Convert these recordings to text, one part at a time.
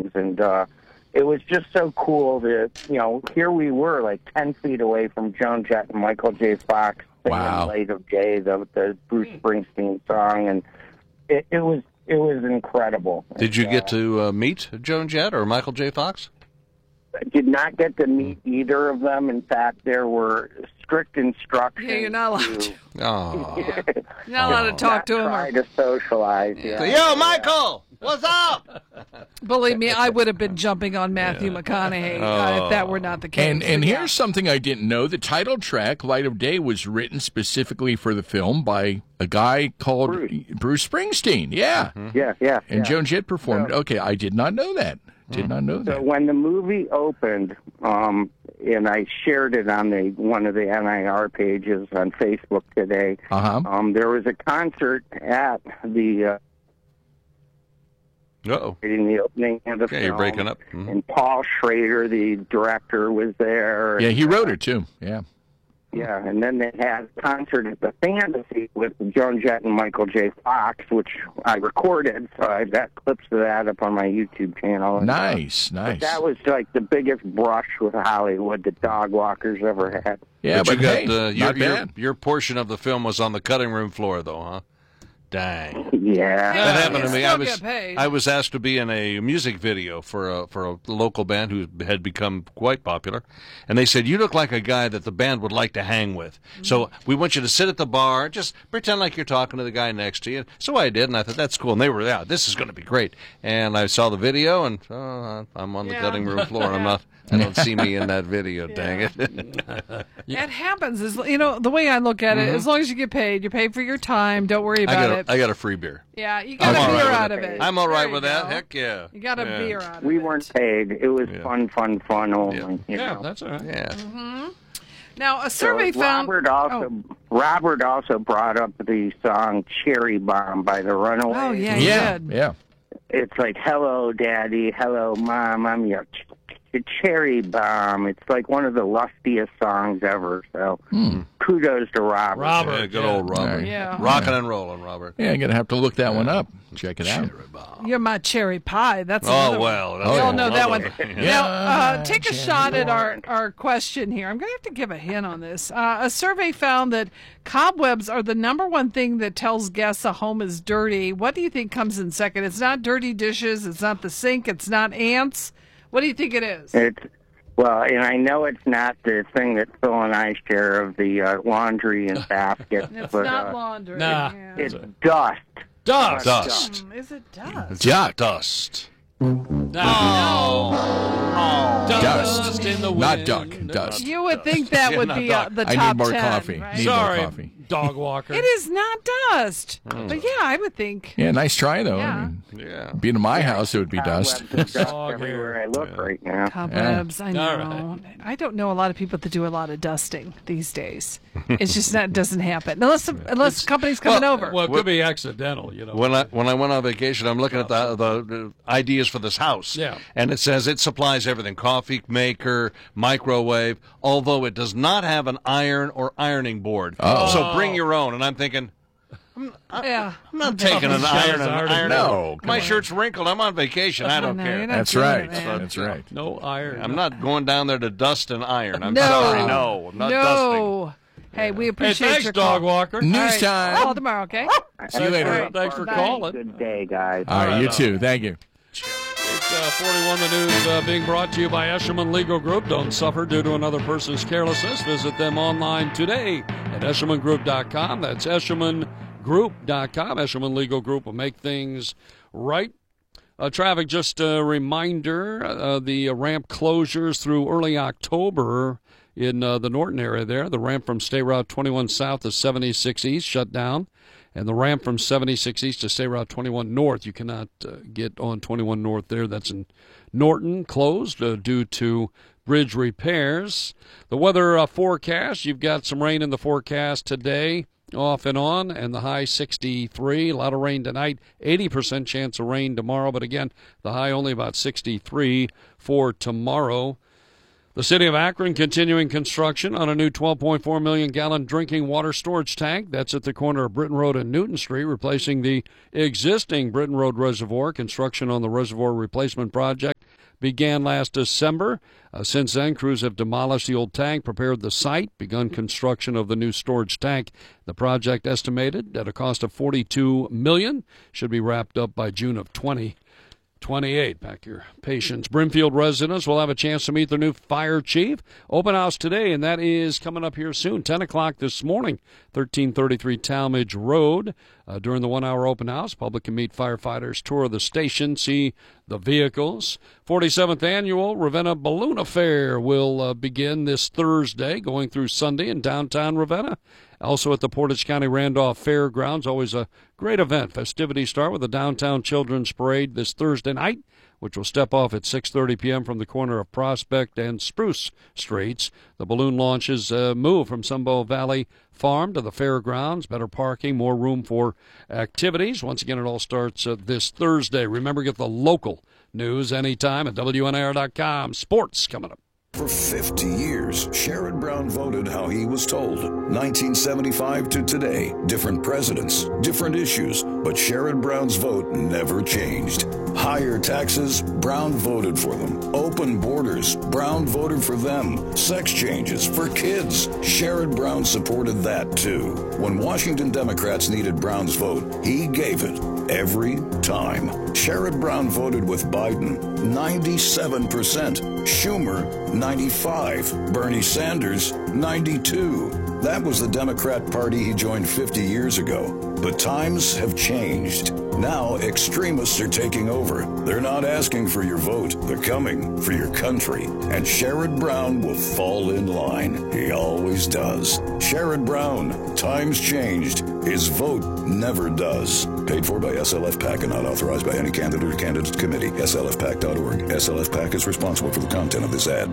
songs, and it was just so cool that, here we were like 10 feet away from Joan Jett and Michael J. Fox singing Light of Day, the Bruce Springsteen song, and it was incredible. Did you get to meet Joan Jett or Michael J. Fox? I did not get to meet either of them. In fact, there were strict instructions. Yeah, you're not allowed to. Oh. You're not allowed to talk to him. Try to socialize. Yeah. Yo, Michael, what's up? Believe me, I would have been jumping on Matthew McConaughey if that were not the case. And here's something I didn't know. The title track, Light of Day, was written specifically for the film by a guy called Bruce Springsteen. Yeah. Yeah. And Joan Jett performed. Okay, I did not know that. Did not know that. So when the movie opened, and I shared it on one of the NIR pages on Facebook today, there was a concert at the in the opening of the film. You're breaking up. And Paul Schrader, the director, was there. Yeah, he wrote it too. Yeah. Yeah, and then they had a concert at the Fantasy with Joan Jett and Michael J. Fox, which I recorded, so I've got clips of that up on my YouTube channel. Nice. But that was like the biggest brush with Hollywood that Dog Walkers ever had. Yeah, but you got your portion of the film was on the cutting room floor, though, huh? Dang. Yeah. That happened to me. I was asked to be in a music video for a local band who had become quite popular. And they said, you look like a guy that the band would like to hang with. So we want you to sit at the bar, just pretend like you're talking to the guy next to you. So I did, and I thought, that's cool. And they were, this is going to be great. And I saw the video, and I'm on the cutting room floor, and I don't see me in that video, dang it. It happens. The way I look at it, as long as you get paid, you're paid for your time. Don't worry about it. I got a free beer. Yeah, you got a beer out of it. I'm all right with that. Heck yeah. You got a beer out of it. We weren't paid. It was fun only. Yeah, that's all right. Yeah. Mm-hmm. Now, a survey found... Robert also brought up the song Cherry Bomb by the Runaways. Oh, yeah, he did. Yeah. It's like, hello, Daddy, hello, Mom, I'm your cherry bomb. It's like one of the lustiest songs ever, so kudos to Robert. Yeah, good old Robert. Yeah. Rocking and rolling, Robert. Yeah, I'm going to have to look that one up. Check it out. You're my cherry pie. That's another well. We all know that one. Yeah. Now, take a shot at our question here. I'm going to have to give a hint on this. A survey found that cobwebs are the number one thing that tells guests a home is dirty. What do you think comes in second? It's not dirty dishes. It's not the sink. It's not ants. What do you think it is? And I know it's not the thing that Phil and I share of the laundry and basket. It's not laundry. Nah. Yeah. It's dust. Dust. Is it dust? Dust. No. Dust in the wind. Not duck. Dust. You would think that would be the top 10. I need more coffee. Right? Need more Sorry, coffee. Dog walker. It is not dust. But yeah, I would think. Yeah, nice try, though. Yeah. I mean, Yeah. being in my house, it would be dust. Dust everywhere I look right now. Cobwebs, I know. All right. I don't know a lot of people that do a lot of dusting these days. It's just not doesn't happen unless company's coming over. Well, it could be accidental, When I went on vacation, I'm looking at the ideas for this house. Yeah. And it says it supplies everything: coffee maker, microwave, although it does not have an iron or ironing board. Oh. So bring your own. And I'm thinking, I'm not taking an iron and iron. No, my shirt's wrinkled. I'm on vacation. I don't care. That's right. That's right. No iron. I'm not going down there to dust and iron. I'm No. sorry. No, I'm not dusting. No. Hey, we Hey, appreciate thanks, your Dog call. Walker. News All right. time. Call tomorrow, okay? See you later. Thanks for Bye. calling. Good day, guys. All right, you too. Thank you. 8:41, the news being brought to you by Eshelman Legal Group. Don't suffer due to another person's carelessness. Visit them online today at EshelmanGroup.com. That's EshelmanGroup.com. Eshelman Legal Group will make things right. Traffic, just a reminder, the ramp closures through early October in the Norton area there. The ramp from State Route 21 South to 76 East shut down. And the ramp from 76 East to State Route 21 North, you cannot get on 21 North there. That's in Norton, closed due to bridge repairs. The weather forecast, you've got some rain in the forecast today, off and on, and the high 63. A lot of rain tonight, 80% chance of rain tomorrow, but again, the high only about 63 for tomorrow. The city of Akron continuing construction on a new 12.4 million gallon drinking water storage tank. That's at the corner of Britton Road and Newton Street, replacing the existing Britton Road reservoir. Construction on the reservoir replacement project began last December. Since then, crews have demolished the old tank, prepared the site, begun construction of the new storage tank. The project, estimated at a cost of $42 million, should be wrapped up by June of 2028. Back your patience. Brimfield residents will have a chance to meet their new fire chief. Open house today, and that is coming up here soon, 10 o'clock this morning, 1333 Talmadge Road. During the 1-hour open house, public can meet firefighters, tour the station, see the vehicles. 47th Annual Ravenna Balloon Affair will begin this Thursday, going through Sunday in downtown Ravenna. Also at the Portage County Randolph Fairgrounds, always a great event. Festivities start with the Downtown Children's Parade this Thursday night, which will step off at 6:30 p.m. from the corner of Prospect and Spruce Streets. The balloon launches move from Sunbow Valley Farm to the fairgrounds, better parking, more room for activities. Once again, it all starts this Thursday. Remember, get the local news anytime at WNIR.com. Sports coming up. For 50 years, Sherrod Brown voted how he was told. 1975 to today, different presidents, different issues, but Sherrod Brown's vote never changed. Higher taxes, Brown voted for them. Open borders, Brown voted for them. Sex changes for kids, Sherrod Brown supported that too. When Washington Democrats needed Brown's vote, he gave it every time. Sherrod Brown voted with Biden, 97%. Schumer, 95. Bernie Sanders, 92. That was the Democrat Party he joined 50 years ago. But times have changed. Now extremists are taking over. They're not asking for your vote. They're coming for your country. And Sherrod Brown will fall in line. He always does. Sherrod Brown, times changed. His vote never does. Paid for by SLF PAC and not authorized by any candidate or candidate committee. SLFPAC.org. SLF PAC is responsible for the content of this ad.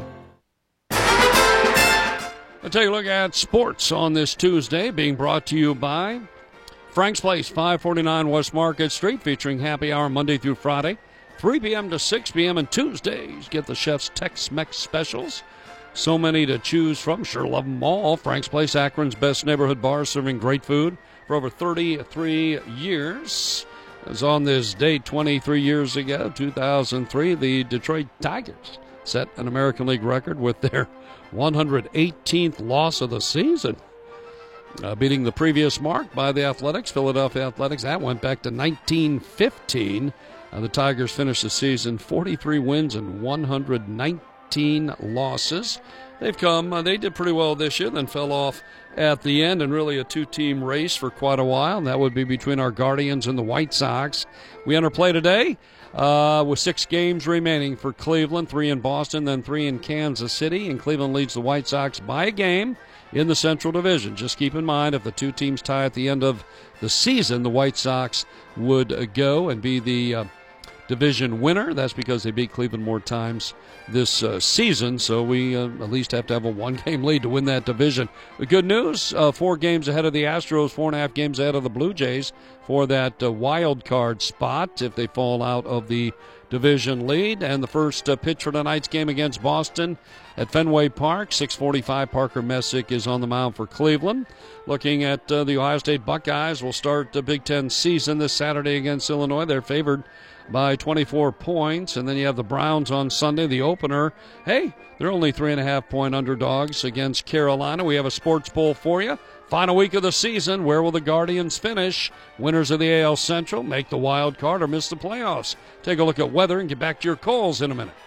Let's take a look at sports on this Tuesday, being brought to you by Frank's Place, 549 West Market Street, featuring happy hour Monday through Friday, 3 p.m. to 6 p.m. and Tuesdays. Get the chef's Tex-Mex specials. So many to choose from. Sure love them all. Frank's Place, Akron's best neighborhood bar, serving great food for over 33 years. As on this date 23 years ago, 2003, the Detroit Tigers set an American League record with their 118th loss of the season. Beating the previous mark by the Athletics, Philadelphia Athletics. That went back to 1915. The Tigers finished the season 43 wins and 119 losses. They did pretty well this year, then fell off at the end, and really a two-team race for quite a while. And that would be between our Guardians and the White Sox. We enter play today with 6 games remaining for Cleveland, 3 in Boston, then 3 in Kansas City. And Cleveland leads the White Sox by a game in the Central Division. Just keep in mind, if the two teams tie at the end of the season, the White Sox would go and be the division winner. That's because they beat Cleveland more times this season, so we at least have to have a 1-game lead to win that division. The good news, 4 games ahead of the Astros, 4.5 games ahead of the Blue Jays for that wild card spot if they fall out of the division lead. And the first pitch for tonight's game against Boston at Fenway Park, 6:45. Parker Messick is on the mound for Cleveland. Looking at the Ohio State Buckeyes, will start the Big Ten season this Saturday against Illinois. They're favored by 24 points. And then you have the Browns on Sunday, the opener. Hey, they're only 3.5-point underdogs against Carolina. We have a sports poll for you. Final week of the season, where will the Guardians finish? Winners of the AL Central make the wild card or miss the playoffs. Take a look at weather and get back to your calls in a minute.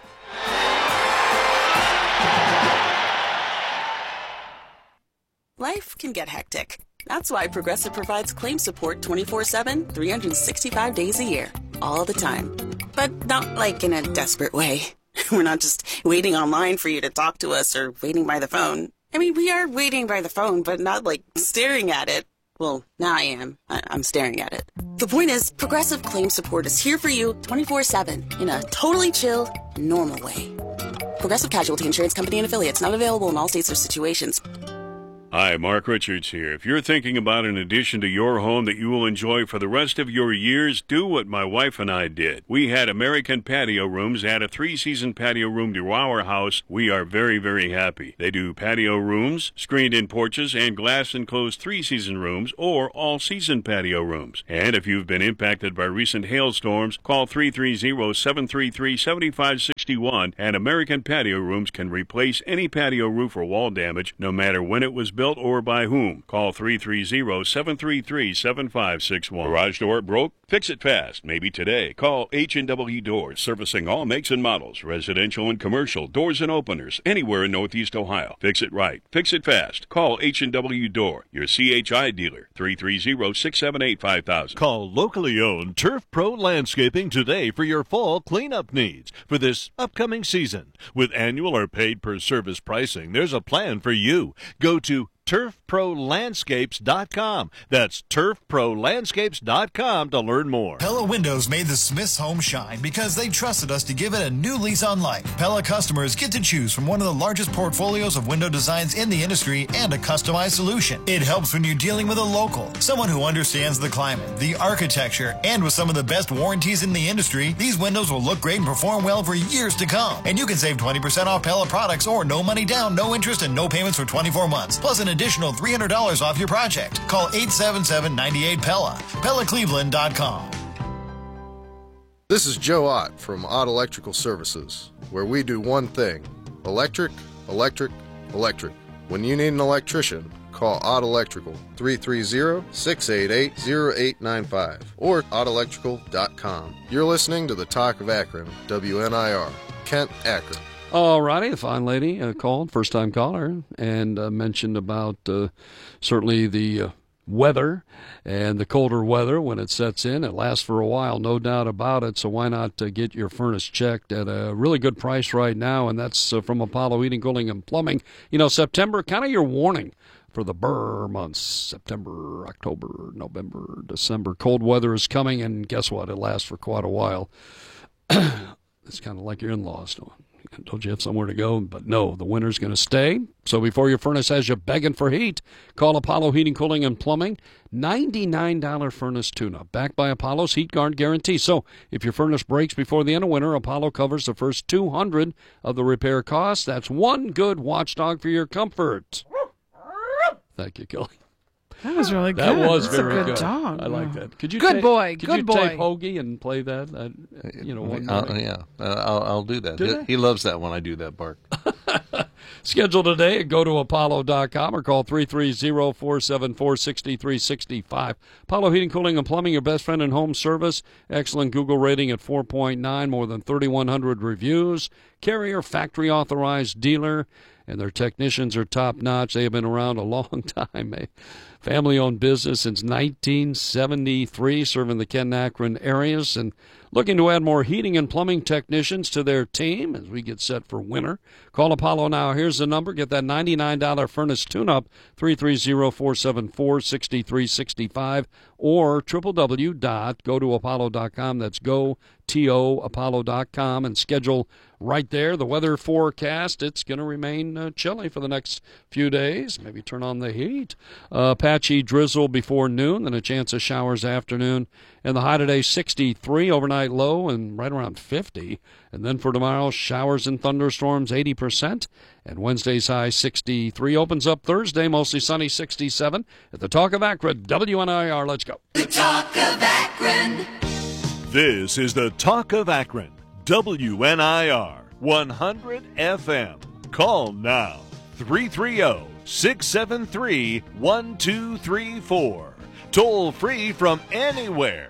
Life can get hectic. That's why Progressive provides claim support 24/7, 365 days a year, all the time. But not like in a desperate way. We're not just waiting online for you to talk to us or waiting by the phone. I mean, we are waiting by the phone, but not like staring at it. Well, now I am. I'm staring at it. The point is, Progressive claim support is here for you 24/7 in a totally chill, normal way. Progressive Casualty Insurance Company and Affiliates, not available in all states or situations. Hi, Mark Richards here. If you're thinking about an addition to your home that you will enjoy for the rest of your years, do what my wife and I did. We had American Patio Rooms add a 3-season patio room to our house. We are very, very happy. They do patio rooms, screened-in porches, and glass-enclosed 3-season rooms or all-season patio rooms. And if you've been impacted by recent hailstorms, call 330-733-7561, and American Patio Rooms can replace any patio roof or wall damage, no matter when it was built or by whom. Call 330-733-7561. Garage door broke? Fix it fast. Maybe today. Call H&W Doors, servicing all makes and models, residential and commercial, doors and openers, anywhere in Northeast Ohio. Fix it right. Fix it fast. Call H&W Door, your CHI dealer, 330-678-5000. Call locally owned Turf Pro Landscaping today for your fall cleanup needs for this upcoming season. With annual or paid per service pricing, there's a plan for you. Go to TurfProLandscapes.com. That's TurfProLandscapes.com to learn more. Pella Windows made the Smiths home shine because they trusted us to give it a new lease on life. Pella customers get to choose from one of the largest portfolios of window designs in the industry and a customized solution. It helps when you're dealing with a local, someone who understands the climate, the architecture, and with some of the best warranties in the industry, these windows will look great and perform well for years to come. And you can save 20% off Pella products or no money down, no interest, and no payments for 24 months, plus an additional $300 off your project. Call 877-98-PELLA. PellaCleveland.com. This is Joe Ott from Ott Electrical Services, where we do one thing: electric, electric, electric. When you need an electrician, call Ott Electrical, 330-688-0895, or ottelectrical.com. You're listening to the Talk of Akron, WNIR, Kent, Akron. All righty, the fine lady called, first-time caller, and mentioned about certainly the weather and the colder weather when it sets in. It lasts for a while, no doubt about it, so why not get your furnace checked at a really good price right now, and that's from Apollo Heating, Cooling, and Plumbing. You know, September, kind of your warning for the Burr months, September, October, November, December. Cold weather is coming, and guess what? It lasts for quite a while. It's kind of like your in-laws. Don't you have somewhere to go? But no, the winter's going to stay. So before your furnace has you begging for heat, call Apollo Heating, Cooling, and Plumbing. $99 furnace tune-up, backed by Apollo's Heat Guard guarantee. So if your furnace breaks before the end of winter, Apollo covers the first $200 of the repair costs. That's one good watchdog for your comfort. Thank you, Kelly. That was really good. That was That's very a good good. dog. I like that. Could you good tape, boy. Could good you boy. tape Hoagie and play that? One I'll do that. He loves that when I do that, Bart. Schedule today and go to Apollo.com or call 330-474-6365. Apollo Heating, Cooling, and Plumbing, your best friend in home service. Excellent Google rating at 4.9, more than 3,100 reviews. Carrier factory authorized dealer, and their technicians are top-notch. They have been around a long time. A family-owned business since 1973, serving the Kent and Akron areas, and looking to add more heating and plumbing technicians to their team as we get set for winter. Call Apollo now. Here's the number. Get that $99 furnace tune-up, 330-474-6365, or www.gotoapollo.com. That's go-to-apollo.com, and schedule right there. The weather forecast, it's going to remain chilly for the next few days. Maybe turn on the heat. Patchy drizzle before noon, then a chance of showers afternoon. And the high today, 63, overnight low, and right around 50. And then for tomorrow, showers and thunderstorms, 80%. And Wednesday's high, 63. Opens up Thursday, mostly sunny, 67. At the Talk of Akron, WNIR, let's go. The Talk of Akron. This is the Talk of Akron, WNIR 100 FM. Call now, 330-673-1234. Toll free from anywhere,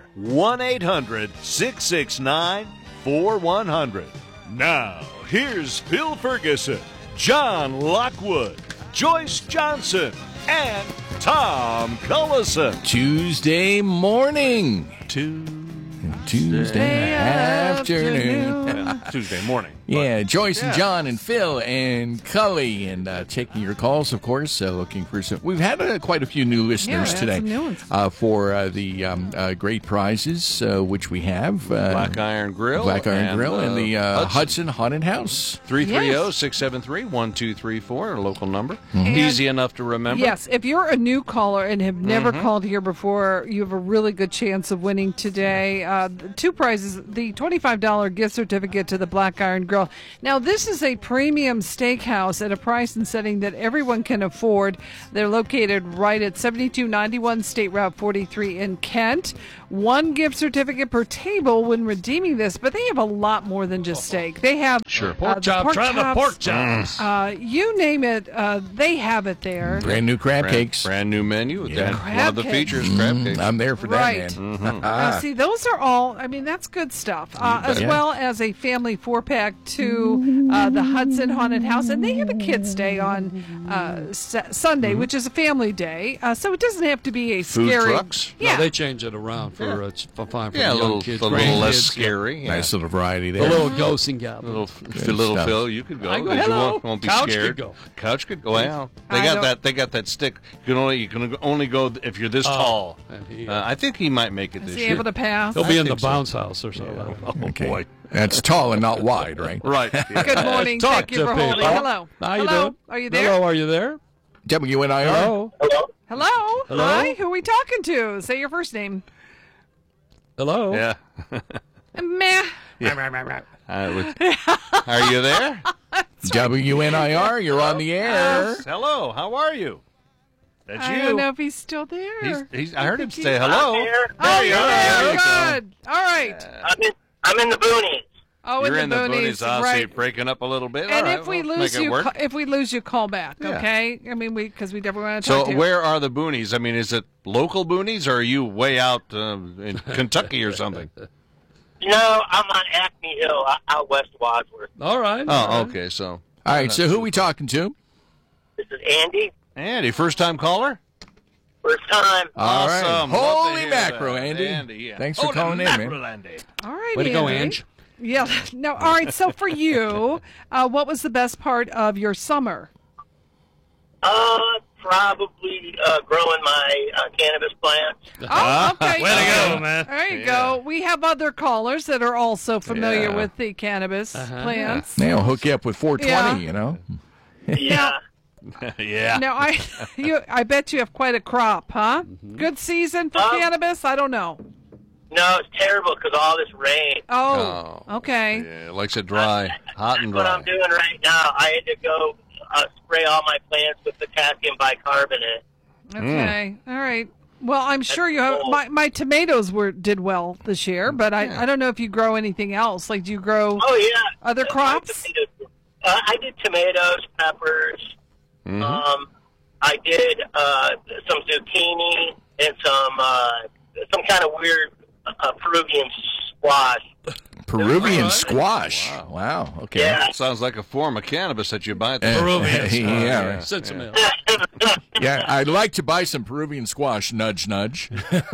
1-800-669-4100. Now, here's Phil Ferguson, John Lockwood, Joyce Johnson, and Tom Cullison. Tuesday morning. Tuesday afternoon. Tuesday morning. Yeah, Joyce and John and Phil and Cully and taking your calls, of course. Looking for some. We've had quite a few new listeners today for the great prizes, which we have Black Iron Grill, and the Hudson Haunted House. 330-673-1234, our local number. Easy enough to remember. Yes, if you're a new caller and have never called here before, you have a really good chance of winning today. Two prizes: the $25 gift certificate to the Black Iron Grill. Now, this is a premium steakhouse at a price and setting that everyone can afford. They're located right at 7291 State Route 43 in Kent. One gift certificate per table when redeeming this, but they have a lot more than just steak. They have pork chops. Try the pork chops. You name it, they have it there. Brand new crab cakes. Brand new menu. Yeah. One of the features, crab cakes. I'm there for that, man. See, those are all, I mean, that's good stuff. As well as a family 4-pack to the Hudson Haunted House. And they have a kids' day on Sunday, which is a family day. So it doesn't have to be a Food scary... trucks? Yeah. No, they change it around for fine for a young kids. A little less scary. Nice little variety there. The little ghosts and goblins. Little Phil, you could go. Hello. Won't be Couch scared. could go. Couch could go. Well, they got that stick. You can only go if you're this tall. I think he might make it this year. Is he able to pass? He'll be in the bounce house or something. Oh, boy. That's tall and not wide, right? Right. Good morning. Thank you for holding. Hello. How you doing? Are you there? Hello, are you there? WNIR. Hello. Hi. Who are we talking to? Say your first name. Hello. Yeah. Meh. Are you there? WNIR, you're on the air. Hello. How are you? That's you. I don't know if he's still there. I heard him say hello. Oh, you're there. Good. All right. I'm in the boonies. Oh, you're in the boonies, right. So you're breaking up a little bit. And right, if we lose you, call back. Yeah. Okay. I mean, because we definitely want to talk to you. So where are the boonies? I mean, is it local boonies, or are you way out in Kentucky or something? No, I'm on Acme Hill, out west of Wadsworth. All right. Oh, okay. So all right. So who are we talking to? This is Andy. Andy, first time caller. First time. All awesome. Right. Holy mackerel, Andy. Yeah. Thanks for calling in, man. Andy. All right, way to go, Andy. Ange. Yeah. No. All right. So for you, what was the best part of your summer? Probably growing my cannabis plants. Oh, okay. Way to go, man. There you go. We have other callers that are also familiar with the cannabis plants. They'll hook you up with 420, you know. Yeah. Yeah. Now, I bet you have quite a crop, huh? Good season for cannabis? I don't know. No, it's terrible because of all this rain. Oh, okay. Yeah, it likes it dry, hot and dry. What I'm doing right now, I had to go spray all my plants with potassium bicarbonate. Okay, all right. Well, I'm sure you have. My tomatoes did well this year, but I don't know if you grow anything else. Like, do you grow other crops? I did tomatoes, peppers. I did some zucchini and some kind of weird Peruvian squash. Peruvian squash. Wow. Okay. Yeah. Sounds like a form of cannabis that you buy at the Peruvian squash. Yeah. Right. Send some in. Yeah, I'd like to buy some Peruvian squash. Nudge, nudge. Would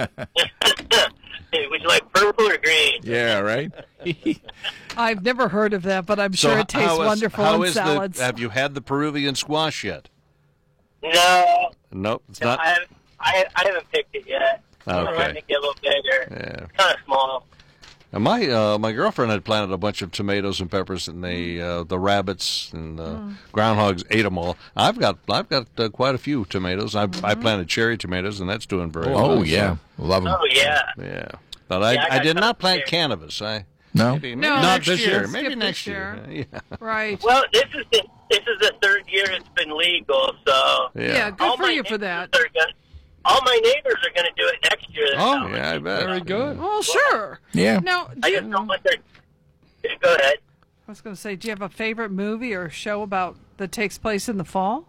you like purple or green? Yeah, right. I've never heard of that, but I'm sure it tastes wonderful in salads. Have you had the Peruvian squash yet? No. Nope. It's not. I haven't picked it yet. Okay. I'm trying to get a little bigger. Yeah. It's kind of small. And my girlfriend had planted a bunch of tomatoes and peppers, and the rabbits and groundhogs ate them all. I've got quite a few tomatoes. I planted cherry tomatoes, and that's doing very well. Oh yeah, love them. Oh yeah. Yeah, but I did not plant cannabis. No, maybe not this year. Maybe next year. Yeah. Right. Well, this is the third year it's been legal, so yeah, good for you for that. All my neighbors are going to do it next year. Oh, yeah, I bet. Very good. Well, sure. Yeah. Now, I just don't want their... Go ahead. I was going to say, do you have a favorite movie or show that takes place in the fall?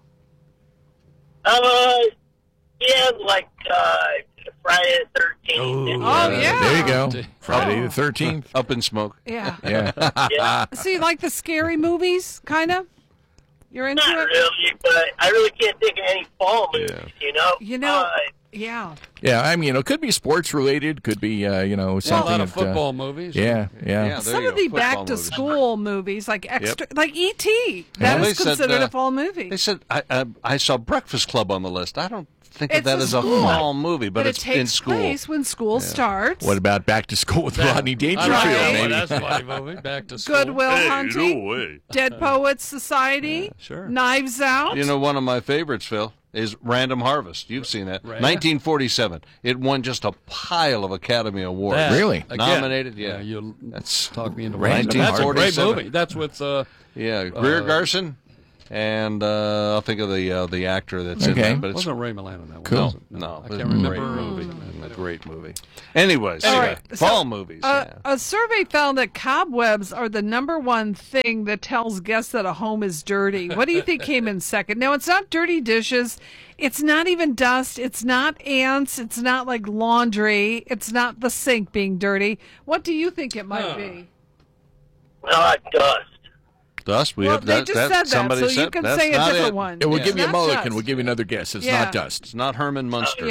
Yeah, like Friday the 13th. Oh, yeah. There you go. Friday the 13th. Up in smoke. Yeah. Yeah. So you like the scary movies, kind of? You're into Not it? really, but I really can't think of any fall movies, you know? You know, Yeah. Yeah, I mean, it could be sports related, could be, something. A lot of football movies. Yeah. Some of the back to school movies, like like E.T. That is considered a fall movie. They said I saw Breakfast Club on the list. I don't think of that as a fall movie, but it's takes in school. Place when school starts. What about Back to School with Rodney Dangerfield? Maybe that's a funny movie. Back to School. Good Will Hunting. Dead Poets Society. Sure. Knives Out. You know, one of my favorites, Phil, is Random Harvest. You've seen that. 1947. It won just a pile of Academy Awards. Really? Nominated? That's talk me into Random Harvest. That's a great movie. That's with Greer Garson. And I'll think of the actor that's in there. But it wasn't Ray Milland in that one. Cool. No, I can't remember. A great movie. Anyways, fall movies. A survey found that cobwebs are the number one thing that tells guests that a home is dirty. What do you think came in second? Now, it's not dirty dishes. It's not even dust. It's not ants. It's not like laundry. It's not the sink being dirty. What do you think it might be? Dust. Dust. They just said that, so you can say a different one. And we'll give you a mulligan. We'll give you another guess. It's not dust. It's not Herman Munster.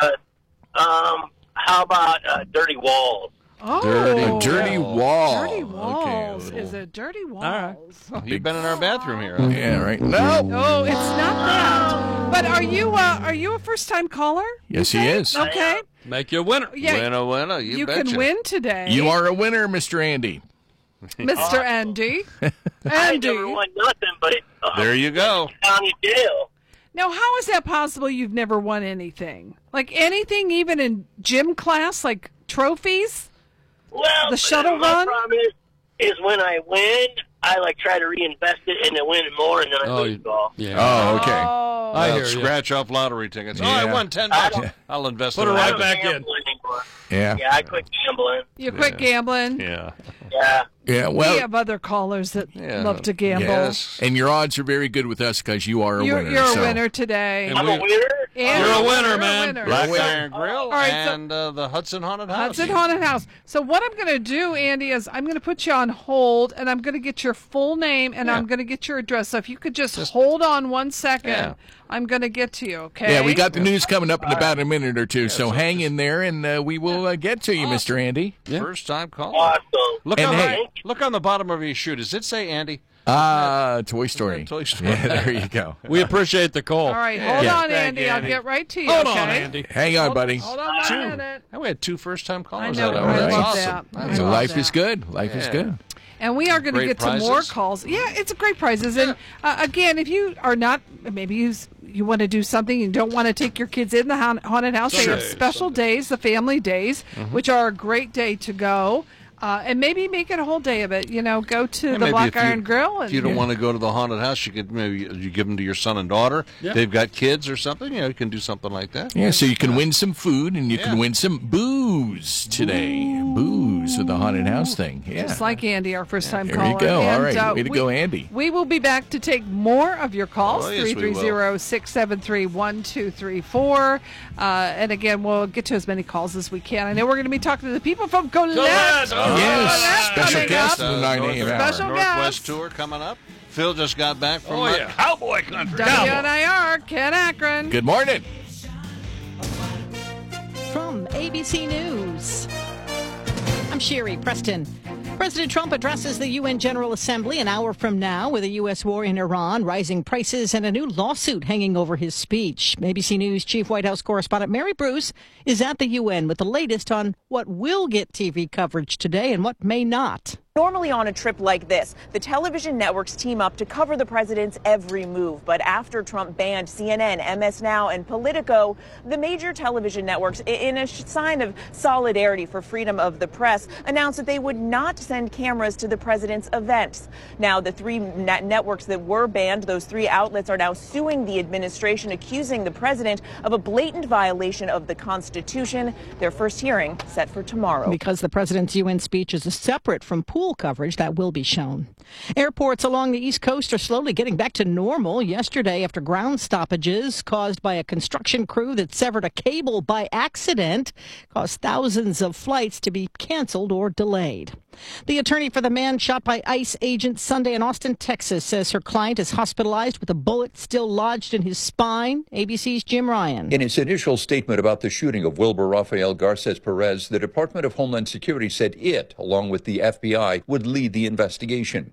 How about dirty walls? Oh, dirty walls. Dirty walls. Is it dirty walls? All right. Oh, you've been in our bathroom here. Yeah, right. No. No, it's not that. But are you a first-time caller? Yes, he is. Okay. Make you a winner. Yeah. Winner. You betcha. Can win today. You are a winner, Mr. Andy. Mr. Andy. I never won nothing, but there you go. County jail. Now, how is that possible you've never won anything? Like anything, even in gym class, like trophies? Well, the shuttle my run? problem is when I win, I try to reinvest it and then win more, and then I lose it all. Yeah. Oh, okay. I hear you. Scratch off lottery tickets. I won $10. I'll invest Put it right back in. Yeah. Yeah, I quit gambling. You quit gambling? Yeah. Yeah, well, we have other callers that love to gamble. Yes. And your odds are very good with us because you are a winner. You're a winner today. I'm a winner? You're a winner, man. Black Iron Grill and the Hudson Haunted House. Hudson Haunted House. So what I'm going to do, Andy, is I'm going to put you on hold, and I'm going to get your full name, and I'm going to get your address. So if you could just hold on 1 second, I'm going to get to you, okay? Yeah, we got the news coming up in about a minute or two, so hang in there, and we will get to you, Mr. Andy. Yeah. First time caller. Awesome. Look on the bottom of your shoe. Does it say Andy? Toy Story. Toy Story. Yeah, there you go. We appreciate the call. All right, hold on, Andy. I'll get right to you. Hold on, Andy. Hang on, buddy. Hold on 1 minute. We had 2 first-time callers. I know. That's awesome. So life is good. Life is good. And we are going to get to more calls. Yeah, it's a great prizes. And again, if you are not, maybe you want to do something and don't want to take your kids in the haunted house, they have special days, the family days, which are a great day to go. And maybe make it a whole day of it. Go to the Black Iron Grill. And, if you don't want to go to the haunted house, you could you give them to your son and daughter. Yeah. They've got kids or something. You can do something like that. Yeah, so you can win some food and you can win some booze today. Booze with the haunted house thing. Yeah. Just like Andy, our first-time caller. There you go. And, all right. Way to go, Andy. We will be back to take more of your calls. 330-673-1234. And again, we'll get to as many calls as we can. I know we're going to be talking to the people from Colette. Yes, special guest at the 9 a.m. hour. Special Northwest guest. Tour coming up. Phil just got back from cowboy country. WNIR, Ken Akron. Good morning. From ABC News, I'm Sherry Preston. President Trump addresses the UN General Assembly an hour from now with a U.S. war in Iran, rising prices, and a new lawsuit hanging over his speech. ABC News Chief White House correspondent Mary Bruce is at the UN with the latest on what will get TV coverage today and what may not. Normally on a trip like this, the television networks team up to cover the president's every move. But after Trump banned CNN, MS Now, and Politico, the major television networks, in a sign of solidarity for freedom of the press, announced that they would not send cameras to the president's events. Now, the 3 networks that were banned, those 3 outlets are now suing the administration, accusing the president of a blatant violation of the Constitution. Their first hearing set for tomorrow. Because the president's UN speech is separate from pool coverage that will be shown. Airports along the East Coast are slowly getting back to normal yesterday after ground stoppages caused by a construction crew that severed a cable by accident caused thousands of flights to be canceled or delayed. The attorney for the man shot by ICE agents Sunday in Austin, Texas, says her client is hospitalized with a bullet still lodged in his spine. ABC's Jim Ryan. In its initial statement about the shooting of Wilbur Rafael Garces Perez, the Department of Homeland Security said it, along with the FBI, would lead the investigation.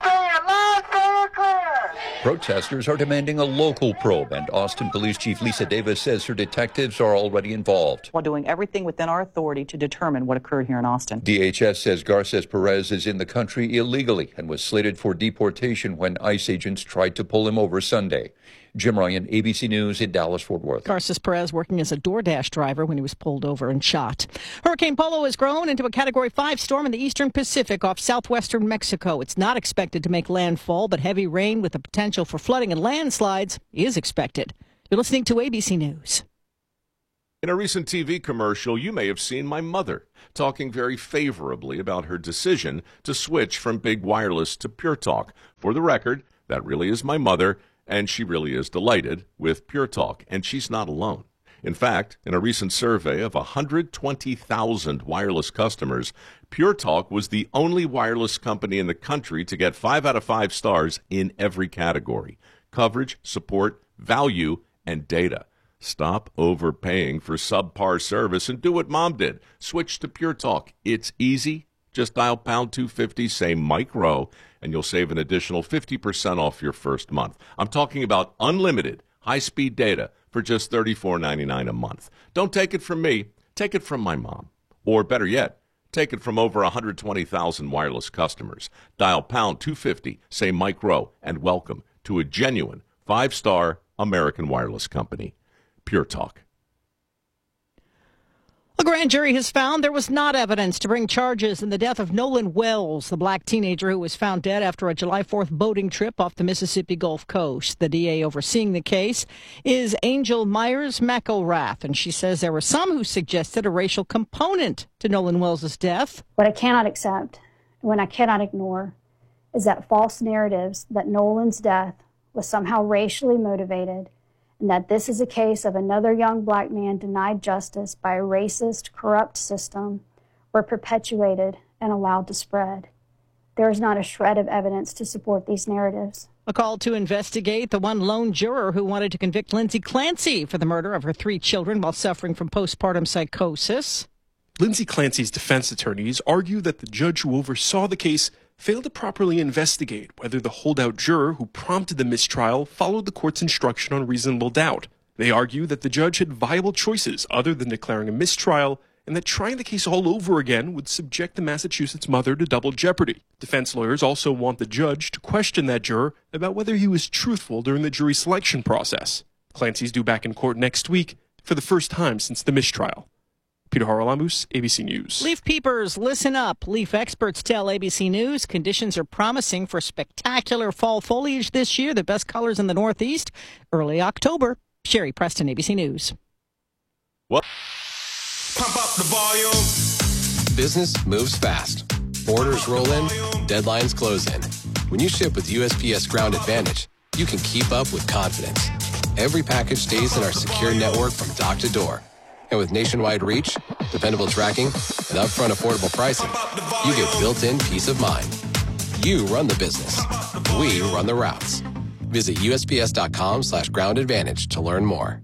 Protesters are demanding a local probe, and Austin Police Chief Lisa Davis says her detectives are already involved. While doing everything within our authority to determine what occurred here in Austin. DHS says Garces Perez is in the country illegally and was slated for deportation when ICE agents tried to pull him over Sunday. Jim Ryan, ABC News in Dallas-Fort Worth. Garces Perez working as a DoorDash driver when he was pulled over and shot. Hurricane Polo has grown into a Category 5 storm in the eastern Pacific off southwestern Mexico. It's not expected to make landfall, but heavy rain with the potential for flooding and landslides is expected. You're listening to ABC News. In a recent TV commercial, you may have seen my mother talking very favorably about her decision to switch from big wireless to Pure Talk. For the record, that really is my mother, and she really is delighted with Pure Talk, and she's not alone. In fact, in a recent survey of 120,000 wireless customers, Pure Talk was the only wireless company in the country to get 5 out of 5 stars in every category: coverage, support, value, and data. Stop overpaying for subpar service and do what Mom did. Switch to Pure Talk. It's easy. Just dial pound 250, say Mike Rowe, and you'll save an additional 50% off your first month. I'm talking about unlimited, high-speed data for just $34.99 a month. Don't take it from me. Take it from my mom. Or better yet, take it from over 120,000 wireless customers. Dial pound 250, say Mike Rowe, and welcome to a genuine 5-star American wireless company. Pure Talk. A grand jury has found there was not evidence to bring charges in the death of Nolan Wells, the black teenager who was found dead after a July 4th boating trip off the Mississippi Gulf Coast. The DA overseeing the case is Angel Myers McElrath, and she says there were some who suggested a racial component to Nolan Wells' death. What I cannot accept, and what I cannot ignore, is that false narratives that Nolan's death was somehow racially motivated, and that this is a case of another young black man denied justice by a racist, corrupt system were perpetuated and allowed to spread. There is not a shred of evidence to support these narratives. A call to investigate the one lone juror who wanted to convict Lindsay Clancy for the murder of her 3 children while suffering from postpartum psychosis. Lindsay Clancy's defense attorneys argue that the judge who oversaw the case failed to properly investigate whether the holdout juror who prompted the mistrial followed the court's instruction on reasonable doubt. They argue that the judge had viable choices other than declaring a mistrial, and that trying the case all over again would subject the Massachusetts mother to double jeopardy. Defense lawyers also want the judge to question that juror about whether he was truthful during the jury selection process. Clancy's due back in court next week for the first time since the mistrial. Peter Haralamus, ABC News. Leaf peepers, listen up. Leaf experts tell ABC News conditions are promising for spectacular fall foliage this year. The best colors in the Northeast, early October. Sherry Preston, ABC News. What? Pump up the volume. Business moves fast. Orders roll in, deadlines close in. When you ship with USPS Ground Advantage, you can keep up with confidence. Every package stays in our secure network from dock to door. And with nationwide reach, dependable tracking, and upfront affordable pricing, you get built-in peace of mind. You run the business. We run the routes. Visit USPS.com/groundadvantage to learn more.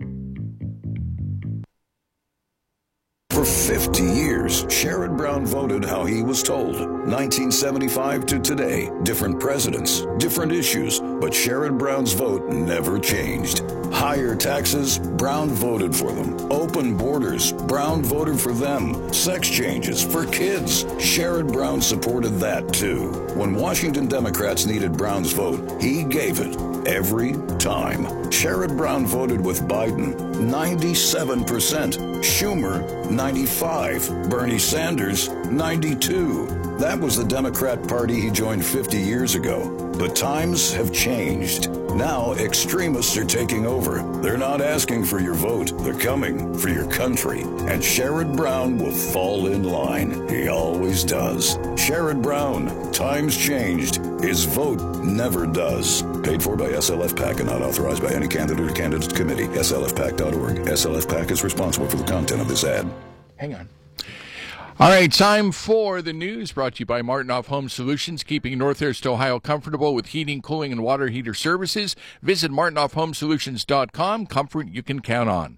For 50 years, Sherrod Brown voted how he was told. 1975 to today, different presidents, different issues, but Sherrod Brown's vote never changed. Higher taxes, Brown voted for them. Open borders, Brown voted for them. Sex changes for kids, Sherrod Brown supported that too. When Washington Democrats needed Brown's vote, he gave it every time. Sherrod Brown voted with Biden, 97%. Schumer, 95%. Bernie Sanders, 92%. That was the Democrat Party he joined 50 years ago. But times have changed. Now extremists are taking over. They're not asking for your vote. They're coming for your country. And Sherrod Brown will fall in line. He always does. Sherrod Brown, times changed. His vote never does. Paid for by SLF PAC and not authorized by any candidate or candidate committee. SLFPAC.org. SLF PAC is responsible for the content of this ad. Hang on. All right, time for the news brought to you by Martinoff Home Solutions, keeping Northwest Ohio comfortable with heating, cooling, and water heater services. Visit martinoffhomesolutions.com. Comfort you can count on.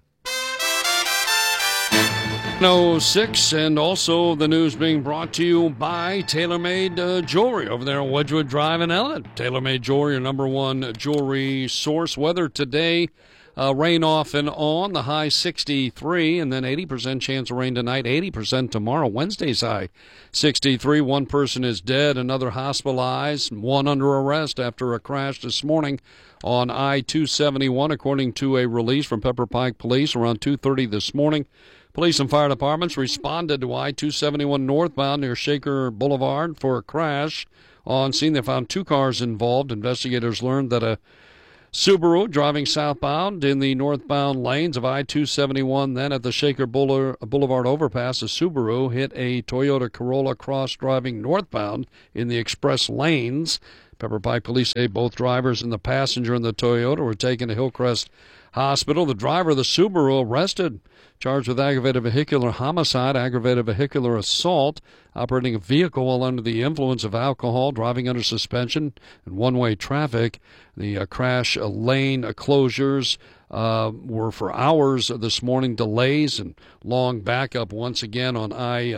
06, and also the news being brought to you by TaylorMade Jewelry over there on Wedgwood Drive in Ellen. TaylorMade Jewelry, your number one jewelry source. Weather today, rain off and on, the high 63, and then 80% chance of rain tonight, 80% tomorrow. Wednesday's high 63. One person is dead, another hospitalized, one under arrest after a crash this morning on I-271, according to a release from Pepper Pike Police around 2:30 this morning. Police and fire departments responded to I-271 northbound near Shaker Boulevard for a crash. On scene, they found two cars involved. Investigators learned that a Subaru driving southbound in the northbound lanes of I-271, then at the Shaker Boulevard overpass, a Subaru hit a Toyota Corolla Cross driving northbound in the express lanes. Pepper Pike Police say both drivers and the passenger in the Toyota were taken to Hillcrest Hospital. The driver of the Subaru arrested, charged with aggravated vehicular homicide, aggravated vehicular assault, operating a vehicle while under the influence of alcohol, driving under suspension, and one-way traffic. The crash lane closures were for hours this morning, delays and long backup once again on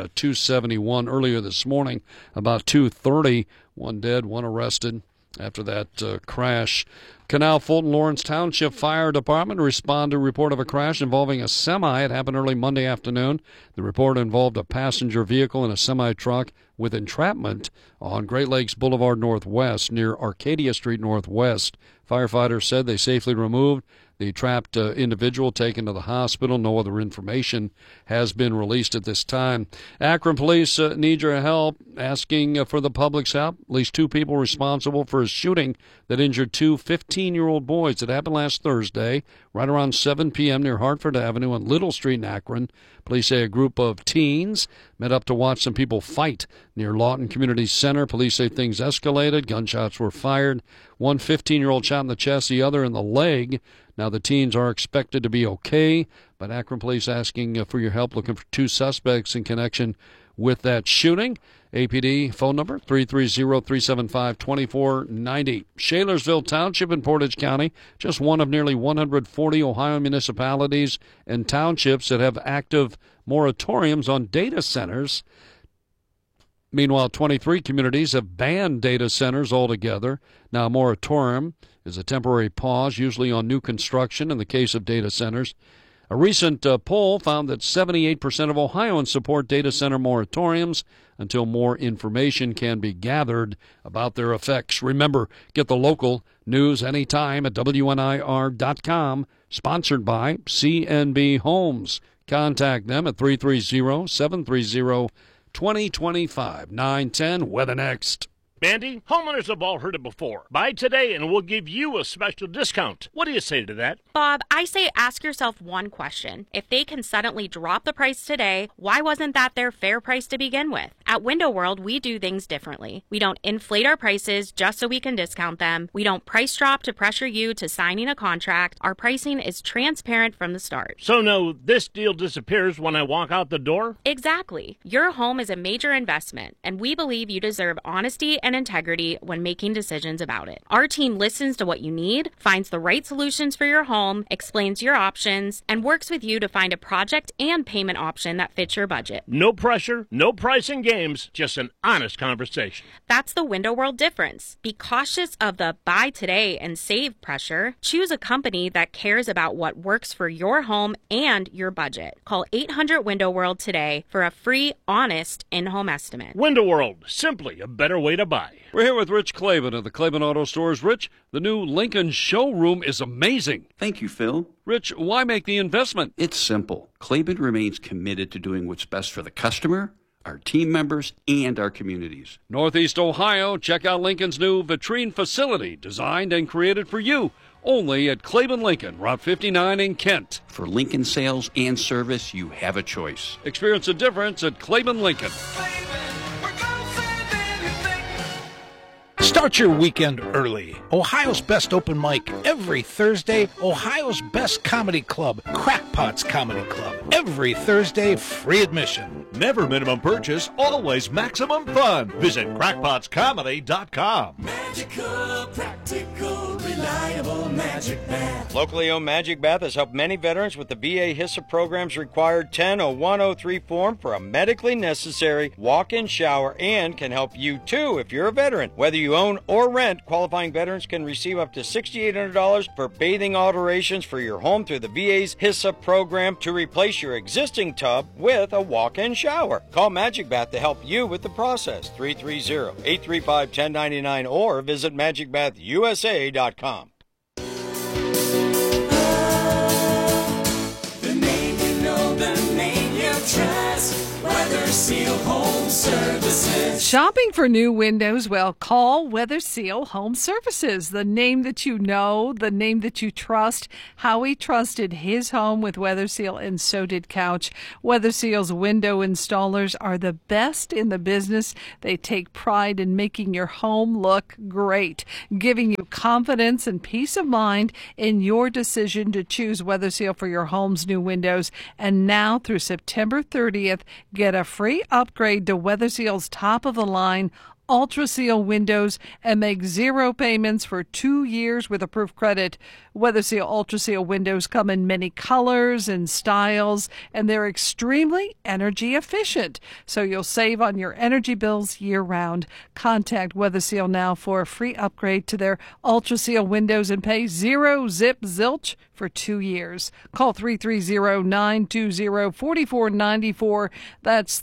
I-271 earlier this morning, about 2:30. One dead, one arrested after that crash. Canal Fulton Lawrence Township Fire Department responded to a report of a crash involving a semi. It happened early Monday afternoon. The report involved a passenger vehicle and a semi-truck with entrapment on Great Lakes Boulevard Northwest near Arcadia Street Northwest. Firefighters said they safely removed the trapped individual, taken to the hospital. No other information has been released at this time. Akron police need your help, asking for the public's help. At least two people responsible for a shooting that injured two 15-year-old boys. It happened last Thursday, right around 7 p.m. near Hartford Avenue on Little Street in Akron. Police say a group of teens met up to watch some people fight near Lawton Community Center. Police say things escalated. Gunshots were fired. One 15-year-old shot in the chest, the other in the leg. Now, the teens are expected to be okay, but Akron police asking for your help, looking for two suspects in connection with that shooting. APD phone number 330-375-2490. Shalersville Township in Portage County, just one of nearly 140 Ohio municipalities and townships that have active moratoriums on data centers. Meanwhile, 23 communities have banned data centers altogether. Now, a moratorium is a temporary pause, usually on new construction in the case of data centers. A recent poll found that 78% of Ohioans support data center moratoriums until more information can be gathered about their effects. Remember, get the local news anytime at WNIR.com, sponsored by CNB Homes. Contact them at 330-730-2025. 910, weather next. Mandy, homeowners have all heard it before. Buy today and we'll give you a special discount. What do you say to that? Bob, I say ask yourself one question. If they can suddenly drop the price today, why wasn't that their fair price to begin with? At Window World, we do things differently. We don't inflate our prices just so we can discount them. We don't price drop to pressure you to signing a contract. Our pricing is transparent from the start. So no, this deal disappears when I walk out the door? Exactly. Your home is a major investment, and we believe you deserve honesty and integrity when making decisions about it. Our team listens to what you need, finds the right solutions for your home, explains your options, and works with you to find a project and payment option that fits your budget. No pressure, no pricing games, just an honest conversation. That's the Window World difference. Be cautious of the buy today and save pressure. Choose a company that cares about what works for your home and your budget. Call 800-WINDOW-WORLD today for a free, honest in-home estimate. Window World, simply a better way to buy. We're here with Rich Klavan of the Klavan Auto Stores. Rich, the new Lincoln showroom is amazing. Thank you, Phil. Rich, why make the investment? It's simple. Klavan remains committed to doing what's best for the customer, our team members, and our communities. Northeast Ohio, check out Lincoln's new vitrine facility, designed and created for you. Only at Klavan Lincoln, Route 59 in Kent. For Lincoln sales and service, you have a choice. Experience the difference at Klavan Lincoln. Start your weekend early. Ohio's best open mic every Thursday. Ohio's best comedy club, Crackpots Comedy Club. Every Thursday, free admission. Never minimum purchase, always maximum fun. Visit crackpotscomedy.com. Magical, practical, reliable Magic Bath. Locally owned Magic Bath has helped many veterans with the VA HISA program's required 10-0103 form for a medically necessary walk-in shower, and can help you too if you're a veteran. Whether you own or rent, qualifying veterans can receive up to $6,800 for bathing alterations for your home through the VA's HISA program to replace your existing tub with a walk-in shower. Call Magic Bath to help you with the process. 330-835-1099 or visit magicbathusa.com. The name you know, the name you trust. Weather Seal Home Services. Shopping for new windows? Well, call Weather Seal Home Services. The name that you know, the name that you trust. Howie trusted his home with Weather Seal, and so did Couch. Weather Seal's window installers are the best in the business. They take pride in making your home look great, giving you confidence and peace of mind in your decision to choose Weather Seal for your home's new windows. And now through September 30th, get a free upgrade to Weather Seal's top-of-the-line Ultra Seal windows and make 0 payments for 2 years with approved credit. Weather Seal Ultra Seal windows come in many colors and styles, and they're extremely energy efficient, so you'll save on your energy bills year-round. Contact Weather Seal now for a free upgrade to their Ultra Seal windows and pay 0 zip zilch for 2 years. Call 330-920-4494. That's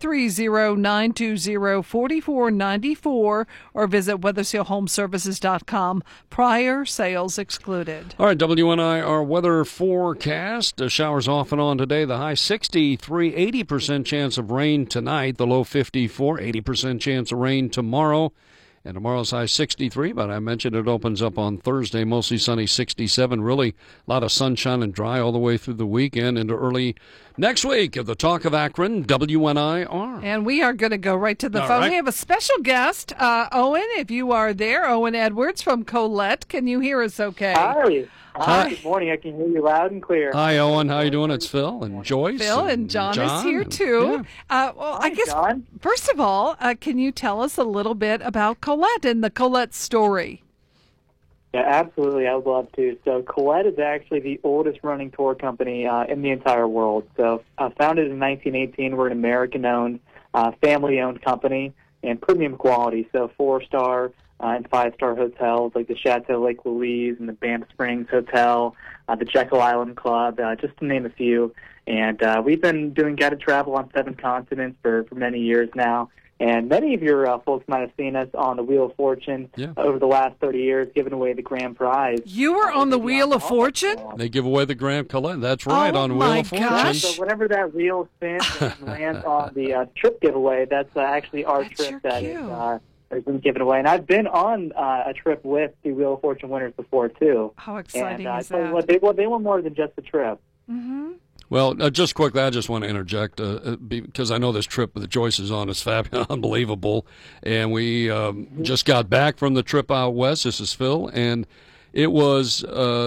330-920-4494, or visit weathersealhomeservices.com. Prior sales excluded. All right, WNI, our weather forecast. Showers off and on today. The high 63, 80% chance of rain tonight. The low 54, 80% chance of rain tomorrow. And tomorrow's high 63, but I mentioned it opens up on Thursday, mostly sunny 67. Really a lot of sunshine and dry all the way through the weekend into early next week of the Talk of Akron, WNIR. And we are going to go right to the phone. Right. We have a special guest, Owen, if you are there. Owen Edwards from Colette. Can you hear us okay? Hi. Hi. Good morning. I can hear you loud and clear. Hi, Owen. How you doing? It's Phil and Joyce. Phil and John is here, too. Yeah. I guess, John. First of all, can you tell us a little bit about Colette and the Colette story? Yeah, absolutely. I would love to. So Colette is actually the oldest running tour company in the entire world. So founded in 1918, we're an American-owned, family-owned company and premium quality. So 4-star and 5-star hotels like the Chateau Lake Louise and the Banff Springs Hotel, the Jekyll Island Club, just to name a few. And we've been doing guided travel on 7 continents for many years now. And many of your folks might have seen us on the Wheel of Fortune over the last 30 years, giving away the grand prize. You were on the Wheel of Fortune? They give away the grand Colette. That's right, on Wheel of Fortune. So whenever that wheel spins and lands on the trip giveaway, that's actually our trip that has been given away. And I've been on a trip with the Wheel of Fortune winners before, too. How exciting is that? What, they won more than just a trip. Mm-hmm. Well, just quickly, I just want to interject because I know this trip that Joyce is on is fabulous, unbelievable, and we just got back from the trip out west. This is Phil, and it was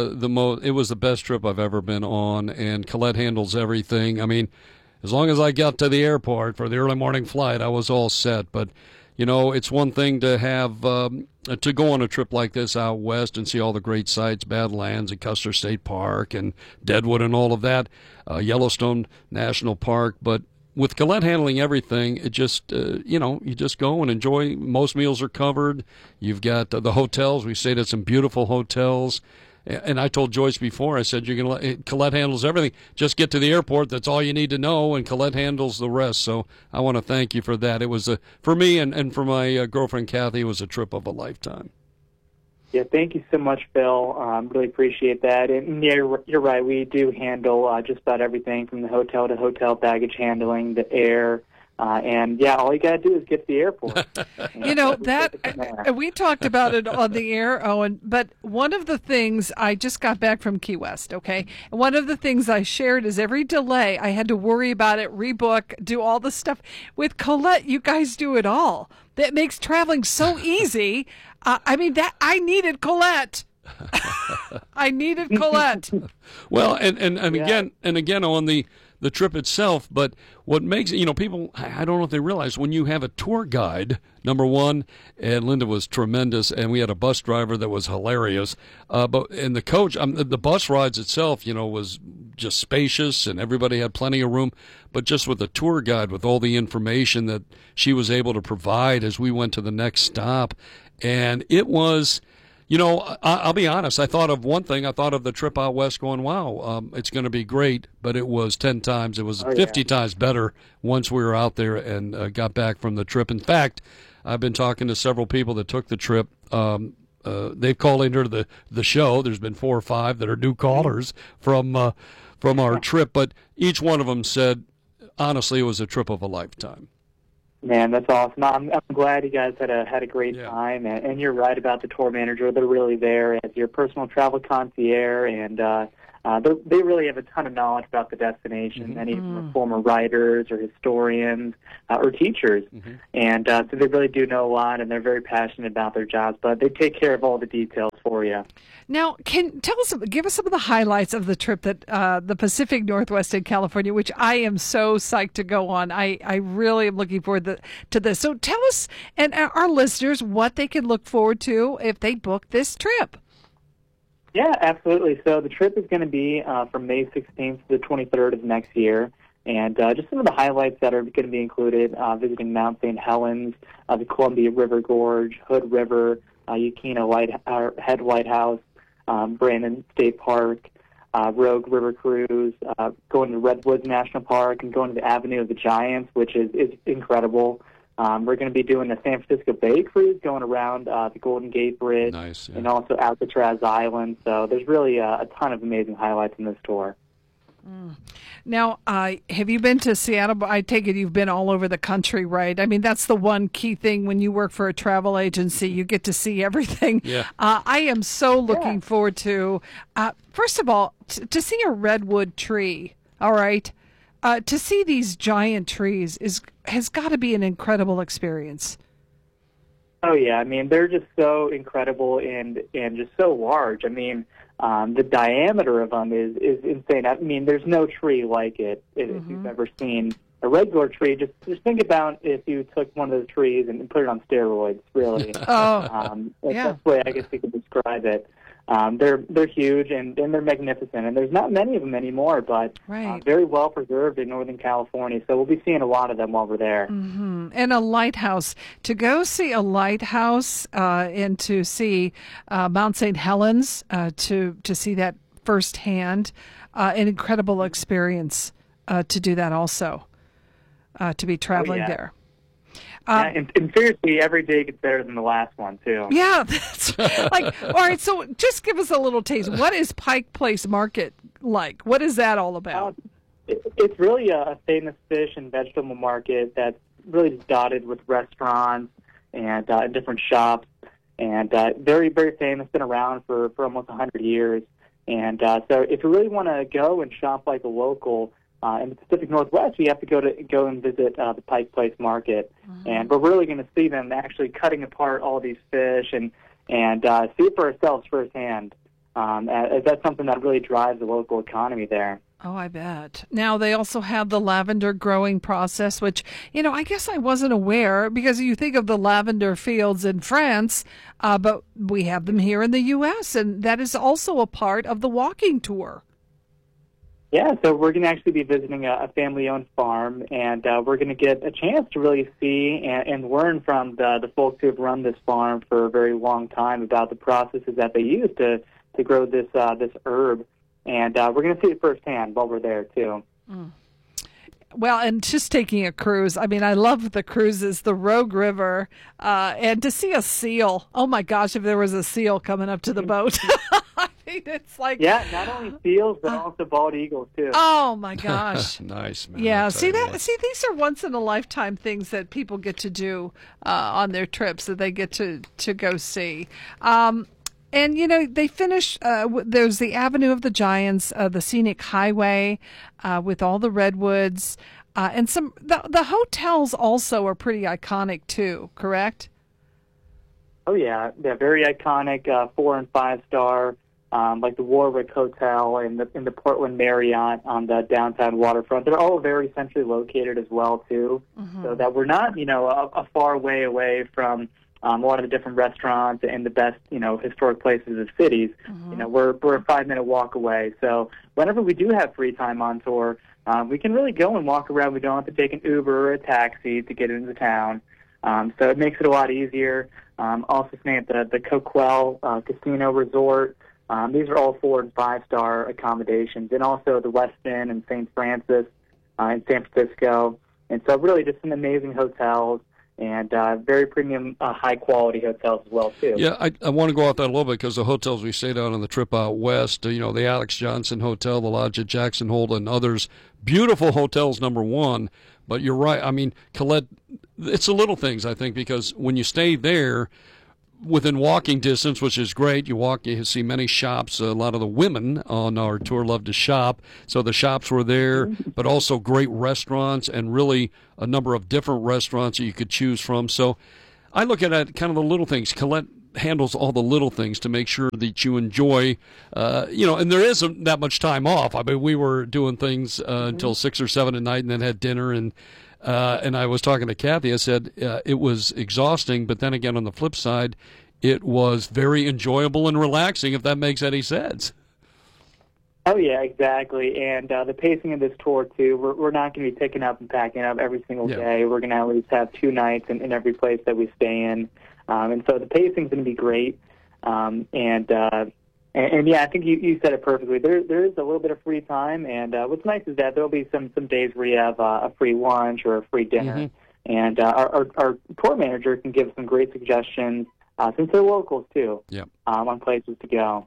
it was the best trip I've ever been on, and Colette handles everything. I mean, as long as I got to the airport for the early morning flight, I was all set. But you know, it's one thing to have to go on a trip like this out west and see all the great sights, Badlands and Custer State Park and Deadwood and all of that, Yellowstone National Park. But with Colette handling everything, it just, you just go and enjoy. Most meals are covered. You've got the hotels. We stayed at some beautiful hotels. And I told Joyce before, I said, Colette handles everything. Just get to the airport. That's all you need to know, and Colette handles the rest. So I want to thank you for that. It was, for me and for my girlfriend, Kathy, it was a trip of a lifetime. Yeah, thank you so much, Phil. Really appreciate that. And yeah, you're right. We do handle just about everything from the hotel to hotel baggage handling, the air. And yeah, all you got to do is get to the airport. We talked about it on the air, Owen, but one of the things, I just got back from Key West, okay? And one of the things I shared is every delay, I had to worry about it, rebook, do all the stuff. With Colette, you guys do it all. That makes traveling so easy. I needed Colette. I needed Colette. Well, and again on the the trip itself. But what makes it, people, I don't know if they realize, when you have a tour guide, number one, and Linda was tremendous, and we had a bus driver that was hilarious. And the coach, the bus rides itself, was just spacious, and everybody had plenty of room. But just with the tour guide, with all the information that she was able to provide as we went to the next stop, and it was, I'll be honest, I thought of one thing. I thought of the trip out west going, wow, it's going to be great, but it was 10 times, it was 50 times better once we were out there and got back from the trip. In fact, I've been talking to several people that took the trip. They've called into the show. There's been 4 or 5 that are new callers from our trip, but each one of them said, honestly, it was a trip of a lifetime. Man, that's awesome. I'm glad you guys had a great time, and you're right about the tour manager. They're really there as your personal travel concierge, and they really have a ton of knowledge about the destination. Many of them are former writers or historians or teachers, and so they really do know a lot, and they're very passionate about their jobs, but they take care of all the details for you. Now, give us some of the highlights of the trip that the Pacific Northwest in California, which I am so psyched to go on. I really am looking forward to this. So tell us and our listeners what they can look forward to if they book this trip. Yeah, absolutely. So the trip is going to be from May 16th to the 23rd of next year. And just some of the highlights that are going to be included, visiting Mount St. Helens, the Columbia River Gorge, Hood River, Yaquina Head Lighthouse, Brandon State Park, Rogue River Cruise, going to Redwoods National Park, and going to the Avenue of the Giants, which is incredible. We're going to be doing the San Francisco Bay Cruise, going around the Golden Gate Bridge, and also Alcatraz Island. So there's really a ton of amazing highlights in this tour. Now, have you been to Seattle? I take it you've been all over the country, right? I mean, that's the one key thing when you work for a travel agency. You get to see everything. Yeah. I am so looking forward to, first of all, to see a redwood tree, all right? To see these giant trees has got to be an incredible experience. Oh, yeah. I mean, they're just so incredible and just so large. I mean, the diameter of them is insane. I mean, there's no tree like it if you've ever seen a regular tree. Just think about if you took one of those trees and put it on steroids, really. That's the way I guess you could describe it. They're huge and they're magnificent, and there's not many of them anymore, but very well preserved in Northern California. So we'll be seeing a lot of them while we're there. And a lighthouse. To go see a lighthouse and to see Mount St. Helens, to see that firsthand, an incredible experience to do that also, to be traveling there. And seriously, every day gets better than the last one, too. Yeah, that's all right, so just give us a little taste. What is Pike Place Market like? What is that all about? It's really a famous fish and vegetable market that's really just dotted with restaurants and different shops, and very, very famous, been around for almost 100 years. And so if you really want to go and shop like a local, in the Pacific Northwest, you have to go and visit the Pike Place Market, and we're really going to see them actually cutting apart all these fish and see it for ourselves firsthand. As that's something that really drives the local economy there. Oh, I bet. Now, they also have the lavender growing process, which, I guess I wasn't aware, because you think of the lavender fields in France, but we have them here in the U.S., and that is also a part of the walking tour. Yeah, so we're going to actually be visiting a family-owned farm, and we're going to get a chance to really see and learn from the folks who have run this farm for a very long time about the processes that they use to grow this herb. And we're going to see it firsthand while we're there, too. Well, and just taking a cruise. I mean, I love the cruises, the Rogue River, and to see a seal. Oh, my gosh, if there was a seal coming up to the boat. I mean, it's like... Yeah, not only seals, but also bald eagles, too. Oh, my gosh. Nice, man. Yeah, see, these are once-in-a-lifetime things that people get to do on their trips, that they get to go see. And, they finish, there's the Avenue of the Giants, the scenic highway with all the redwoods. And the hotels also are pretty iconic, too, correct? Oh, yeah. They're very iconic, 4- and 5-star like the Warwick Hotel and the Portland Marriott on the downtown waterfront. They're all very centrally located as well, too, so that we're not, a far way away from a lot of the different restaurants and the best, historic places of cities. We're a 5-minute walk away. So whenever we do have free time on tour, we can really go and walk around. We don't have to take an Uber or a taxi to get into town. So it makes it a lot easier. Also staying at the Coquel Casino Resort. These are all 4- and 5-star accommodations, and also the Westin and St. Francis in San Francisco. And so really just some amazing hotels and very premium, high-quality hotels as well, too. Yeah, I want to go out that a little bit because the hotels we stayed on the trip out west, the Alex Johnson Hotel, the Lodge at Jackson Hole, and others, beautiful hotels, number one. But you're right. I mean, Colette, it's the little things, I think, because when you stay there, within walking distance, which is great, you see many shops. A lot of the women on our tour love to shop, so the shops were there, but also great restaurants and really a number of different restaurants that you could choose from. So I look at it kind of the little things. Colette handles all the little things to make sure that you enjoy, and there isn't that much time off. I mean, we were doing things until 6 or 7 at night and then had dinner, and I was talking to Kathy. I said it was exhausting, but then again, on the flip side, it was very enjoyable and relaxing, if that makes any sense. Oh, yeah, exactly. And the pacing of this tour, too, we're not going to be picking up and packing up every single day. We're going to at least have 2 nights in every place that we stay in. And so the pacing's going to be great. And yeah, I think you said it perfectly. There is a little bit of free time, and what's nice is that there'll be some days where you have a free lunch or a free dinner, and our tour manager can give some great suggestions, since they're locals too, on places to go.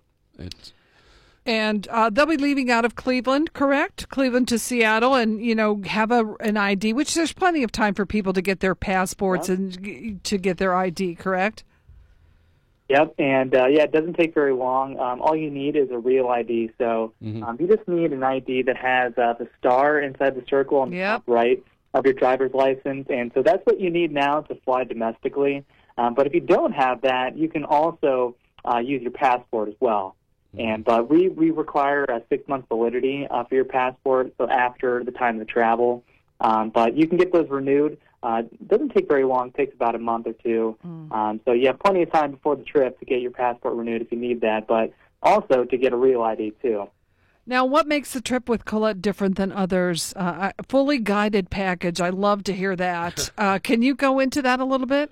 And they'll be leaving out of Cleveland, correct? Cleveland to Seattle, and have an ID, which there's plenty of time for people to get their passports and to get their ID, correct? Yep, and it doesn't take very long. All you need is a real ID. So you just need an ID that has the star inside the circle on the top right of your driver's license, and so that's what you need now to fly domestically. But if you don't have that, you can also use your passport as well. And we require a 6-month validity for your passport, so after the time of the travel. But you can get those renewed. It doesn't take very long. It takes about a month or 2. So you have plenty of time before the trip to get your passport renewed if you need that, but also to get a real ID, too. Now, what makes the trip with Colette different than others? A fully guided package. I love to hear that. Can you go into that a little bit?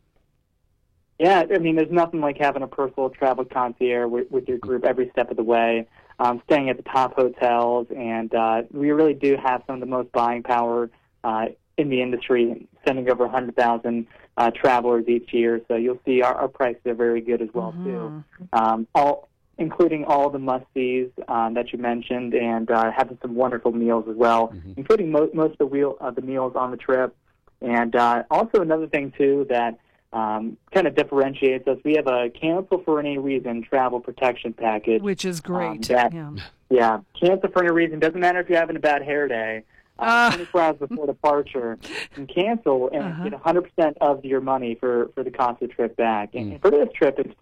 Yeah, I mean, there's nothing like having a personal travel concierge with your group every step of the way, staying at the top hotels, and we really do have some of the most buying power in the industry, sending over 100,000 travelers each year. So you'll see our prices are very good as well, too. Including all the must-sees that you mentioned, and having some wonderful meals as well, including most of the meals on the trip. And also another thing, too, that kind of differentiates us, we have a cancel for any reason travel protection package. Which is great. Yeah, cancel for any reason. Doesn't matter if you're having a bad hair day. 24 hours before departure, and cancel and get 100% of your money for the cost of the trip back. And for this trip, it's